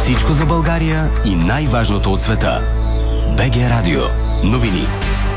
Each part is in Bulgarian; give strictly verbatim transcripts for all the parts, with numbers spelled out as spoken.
Всичко за България и най-важното от света. БГ Радио. Новини.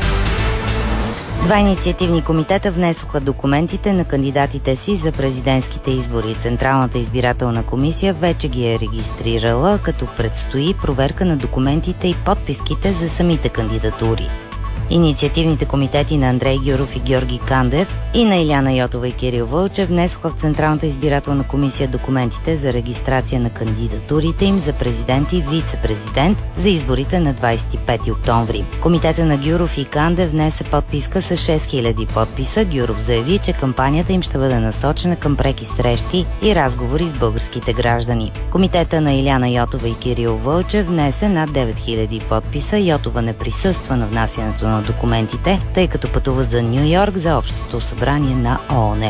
Два инициативни комитета внесоха документите на кандидатите си за президентските избори. Централната избирателна комисия вече ги е регистрирала, като предстои проверка на документите и подписките за самите кандидатури. Инициативните комитети на Андрей Гюров и Георги Кандев и на Иляна Йотова и Кирил Вълчев внесоха в Централната избирателна комисия документите за регистрация на кандидатурите им за президент и вице-президент за изборите на двадесет и пети октомври. Комитета на Гюров и Кандев внесе подписка с шест хиляди подписа. Гюров заяви, че кампанията им ще бъде насочена към преки срещи и разговори с българските граждани. Комитета на Иляна Йотова и Кирил Вълчев внесе над девет хиляди подписа. Йотова не присъства на внасянето на документите, тъй като пътува за Ню Йорк за общото събрание на ООН.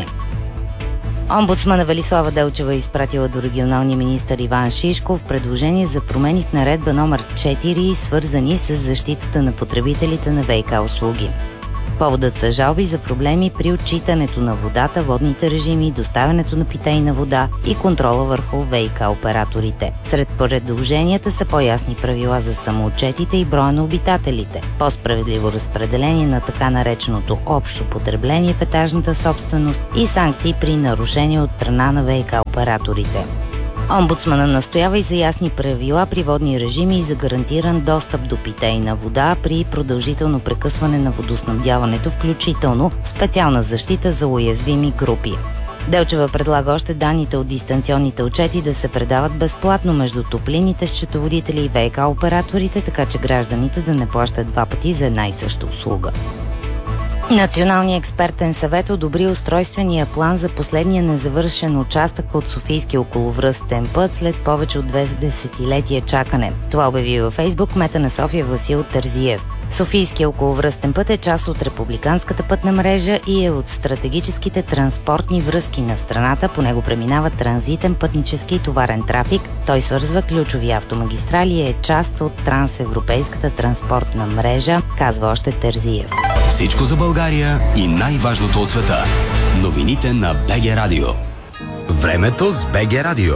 Омбудсмана Велислава Делчева е изпратила до регионалния министър Иван Шишков предложение за промени в наредба номер четири, свързани с защитата на потребителите на ВиК услуги. Поводът са жалби за проблеми при отчитането на водата, водните режими, доставянето на питейна вода и контрола върху ВиК операторите. Сред предложенията са по-ясни правила за самоотчетите и броя на обитателите, по-справедливо разпределение на така нареченото общо потребление в етажната собственост и санкции при нарушения от страна на ВиК операторите. Омбудсмана настоява и за ясни правила при водни режими и за гарантиран достъп до питейна вода при продължително прекъсване на водоснабдяването, включително специална защита за уязвими групи. Делчева предлага още данните от дистанционните отчети да се предават безплатно между топлинните счетоводители и ВиК операторите, така че гражданите да не плащат два пъти за една и съща услуга. Националният експертен съвет одобри устройствения план за последния незавършен участък от Софийския околовръстен път след повече от две десетилетия чакане. Това обяви във Фейсбук кмета на София Васил Терзиев. Софийския околовръстен път е част от републиканската пътна мрежа и е от стратегическите транспортни връзки на страната. По него преминава транзитен пътнически и товарен трафик. Той свързва ключови автомагистрали и е част от трансевропейската транспортна мрежа, казва още Терзиев. Всичко за България и най-важното от света. Новините на БГ Радио. Времето с БГ Радио.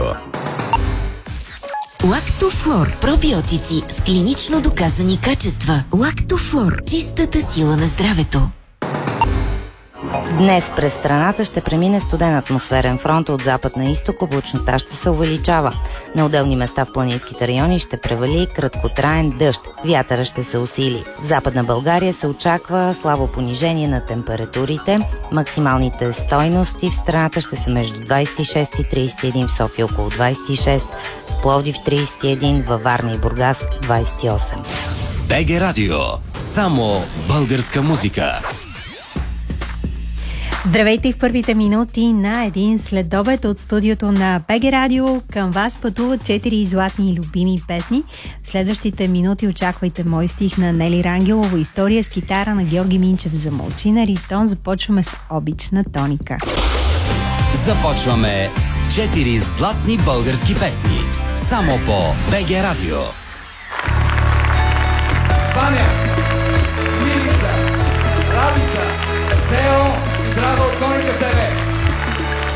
Лактофлор. Пробиотици с клинично доказани качества. Лактофлор. Чистата сила на здравето. Днес през страната ще премине студен атмосферен фронт от запад на изток, облачността ще се увеличава. На отделни места в планинските райони ще превали краткотраен дъжд. Вятъра ще се усили. В Западна България се очаква слабо понижение на температурите. Максималните стойности в страната ще са между двадесет и шест и тридесет и един, в София около двадесет и шест, в Пловдив тридесет и един, във Варна и Бургас двадесет и осем. БГ Радио. Само българска музика. Здравейте в първите минути на един следобед от студиото на БГ Радио. Към вас пътуват четири златни и любими песни. В следващите минути очаквайте мой стих на Нели Рангелова, история с китара на Георги Минчев, замълчи на ритон. Започваме с обична тоника. Започваме с четири златни български песни. Само по БГ Радио. Ваня, Мирица, Радица, Тео, здраво от Тоника се